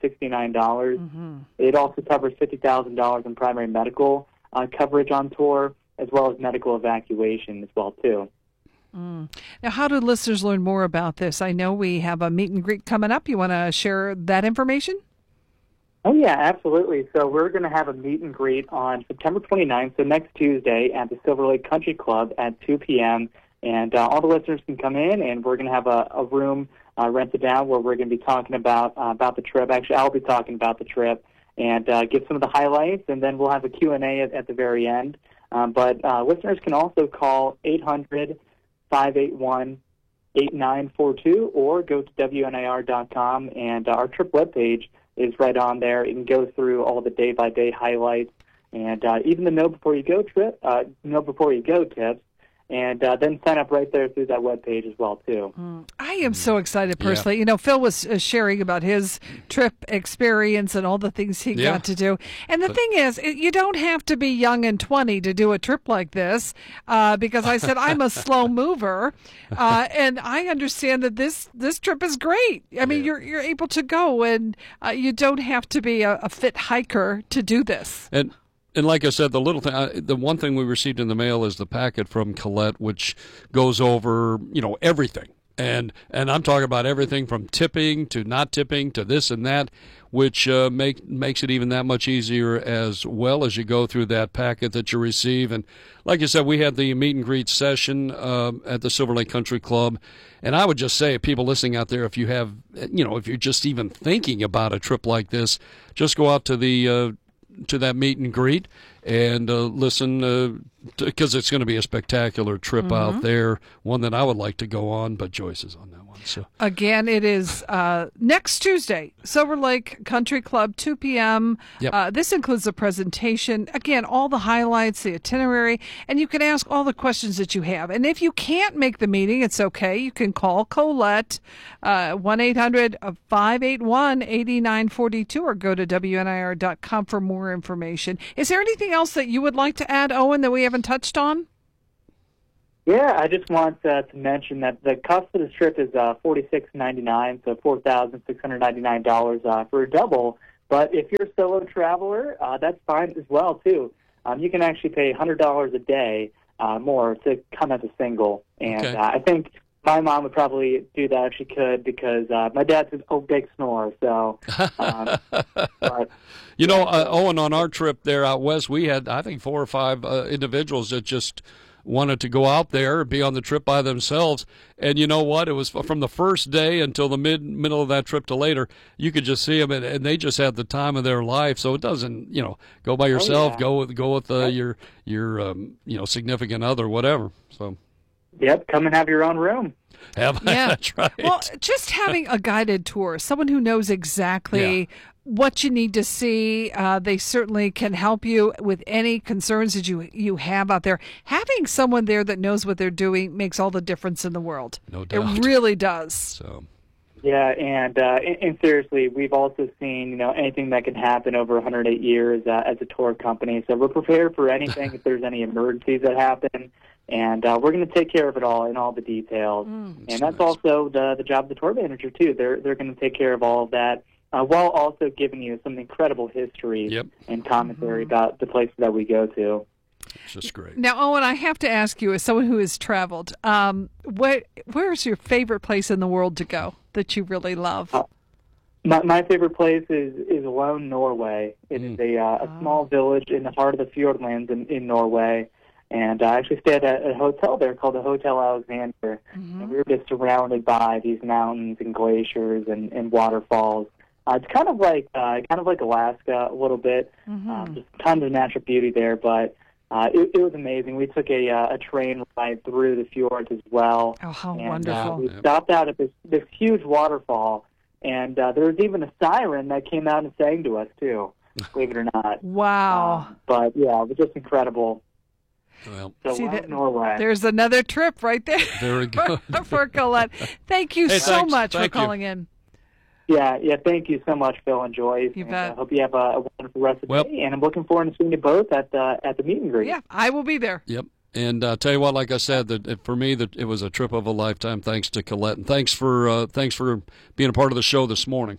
$469. It also covers $50,000 in primary medical coverage on tour, as well as medical evacuation as well, too. Now, how do listeners learn more about this? I know we have a meet and greet coming up. You want to share that information? Oh, yeah, absolutely. So we're going to have a meet and greet on September 29th, so next Tuesday, at the Silver Lake Country Club at 2 p.m., and all the listeners can come in, and we're going to have a room rented down where we're going to be talking about the trip. Actually, I'll be talking about the trip and give some of the highlights, and then we'll have a Q&A at the very end. But listeners can also call 800-581-8942 or go to WNIR.com, and our trip webpage is right on there. You can go through all the day-by-day highlights and even the know before you go tips, and then sign up right there through that webpage as well, too. I am so excited personally. You know, Phil was sharing about his trip experience and all the things he got to do. And the thing is, you don't have to be young and 20 to do a trip like this, because I said I'm a slow mover, and I understand that this trip is great. I mean, you're able to go, and you don't have to be a fit hiker to do this. And like I said, the one thing we received in the mail is the packet from Colette, which goes over, everything. And I'm talking about everything from tipping to not tipping to this and that, which makes it even that much easier as well as you go through that packet that you receive. And like you said, we had the meet and greet session at the Silver Lake Country Club. And I would just say, people listening out there, if you have, if you're just even thinking about a trip like this, just go out to that meet and greet and listen, because it's going to be a spectacular trip out there, one that I would like to go on, but Joyce is on that one. So again, it is next Tuesday, Silver Lake Country Club, 2 p.m. Yep. This includes a presentation, again, all the highlights, the itinerary, and you can ask all the questions that you have. And if you can't make the meeting, it's okay. You can call Colette, 1-800-581-8942, or go to WNIR.com for more information. Is there anything else that you would like to add, Owen, that we haven't touched on? Yeah, I just want to mention that the cost of this trip is $46.99, so $4,699 for a double. But if you're a solo traveler, that's fine as well, too. You can actually pay $100 a day more to come as a single. And I think my mom would probably do that if she could, because my dad's a big snorer. So, but, Owen, on our trip there out west, we had, I think, 4 or 5 individuals that just wanted to go out there and be on the trip by themselves. And you know what? It was from the first day until the middle of that trip to later. You could just see them, and they just had the time of their life. So it doesn't, go by yourself. Go with your significant other, whatever. So. Yep, come and have your own room. That's right. Well, just having a guided tour, someone who knows exactly what you need to see, they certainly can help you with any concerns that you have out there. Having someone there that knows what they're doing makes all the difference in the world. No doubt. It really does. So. Yeah, and seriously, we've also seen, anything that can happen over 108 years as a tour company. So we're prepared for anything if there's any emergencies that happen. And we're going to take care of it all in all the details. And that's also the job of the tour manager, too. They're going to take care of all of that while also giving you some incredible history and commentary about the places that we go to. It's just great. Now, Owen, I have to ask you, as someone who has traveled, where's your favorite place in the world to go that you really love? My favorite place is Lone, Norway. It is a small village in the heart of the Fjordlands in Norway. And I actually stayed at a hotel there called the Hotel Alexander. And we were just surrounded by these mountains and glaciers and waterfalls. It's kind of like Alaska a little bit. Just tons of natural beauty there, but it was amazing. We took a train ride through the fjords as well. Oh, how wonderful! We stopped out at this huge waterfall, and there was even a siren that came out and sang to us too. Believe it or not. Wow! But yeah, it was just incredible. Well, so Norway. There's another trip right there. Very good. for Colette. Thank you so much for calling in. Yeah, thank you so much, Phil and Joyce. You bet. I hope you have a wonderful rest of the day, and I'm looking forward to seeing you both at the meet and greet. Yeah, I will be there. Yep. And tell you what, like I said, for me, it was a trip of a lifetime. Thanks to Colette, and thanks for being a part of the show this morning.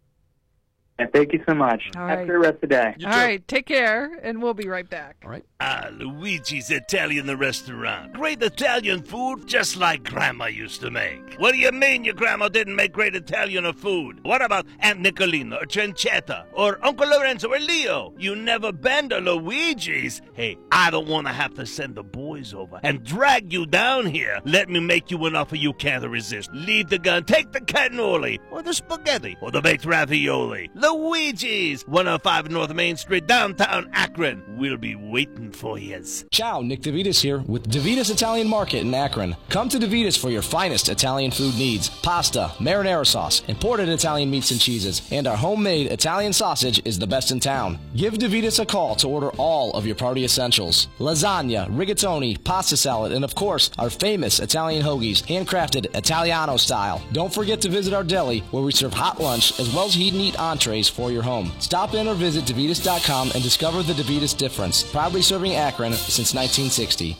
And thank you so much. All Have right. a great rest of the day. All right, take care, and we'll be right back. All right. Luigi's Italian Restaurant. Great Italian food, just like Grandma used to make. What do you mean your grandma didn't make great Italian food? What about Aunt Nicolina or Cencetta or Uncle Lorenzo or Leo? You never been to Luigi's? Hey, I don't want to have to send the boys over and drag you down here. Let me make you an offer you can't resist. Leave the gun, take the cannoli or the spaghetti or the baked ravioli. the Ouija's, 105 North Main Street, downtown Akron. We'll be waiting for yous. Ciao, Nick DeVitas here with DeVitas Italian Market in Akron. Come to DeVitas for your finest Italian food needs. Pasta, marinara sauce, imported Italian meats and cheeses, and our homemade Italian sausage is the best in town. Give DeVitas a call to order all of your party essentials. Lasagna, rigatoni, pasta salad, and of course, our famous Italian hoagies, handcrafted Italiano style. Don't forget to visit our deli where we serve hot lunch as well as heat and eat entrees for your home. Stop in or visit DeVitas.com and discover the DeVitas difference. Proudly serving Akron since 1960.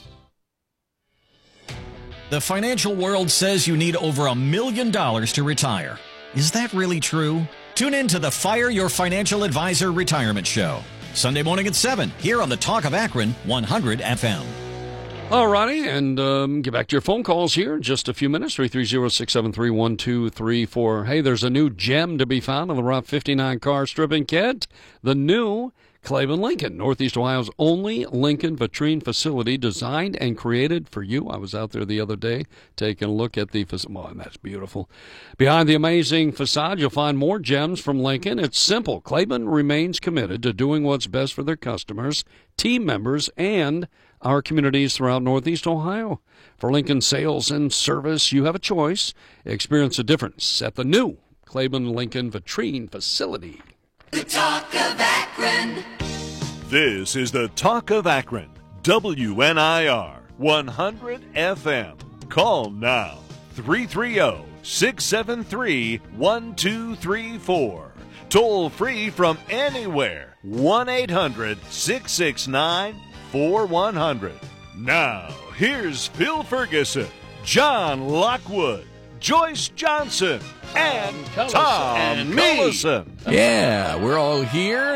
The financial world says you need over $1 million to retire. Is that really true? Tune in to the Fire Your Financial Advisor Retirement Show. Sunday morning at 7 here on the Talk of Akron 100 FM. All righty, and get back to your phone calls here in just a few minutes, 330-673-1234. Hey, there's a new gem to be found on the Route 59 car stripping kit. The new Claiborne Lincoln, Northeast Ohio's only Lincoln vitrine facility designed and created for you. I was out there the other day taking a look at the facade. Oh, that's beautiful. Behind the amazing facade, you'll find more gems from Lincoln. It's simple. Claiborne remains committed to doing what's best for their customers, team members, and our communities throughout Northeast Ohio. For Lincoln sales and service, you have a choice. Experience the difference at the new Claiborne Lincoln vitrine facility. The Talk of Akron. This is the Talk of Akron, WNIR 100 FM. Call now, 330-673-1234. Toll free from anywhere, 1-800-669-4100. Now, here's Phil Ferguson, John Lockwood, Joyce Johnson, and Tom Collison. Yeah, we're all here.